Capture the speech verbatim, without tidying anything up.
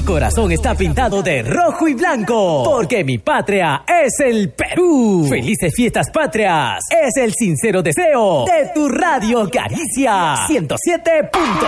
corazón está pintado de rojo y blanco, porque mi patria es el Perú. Felices fiestas patrias, es el sincero deseo de tu Radio Caricia ciento siete punto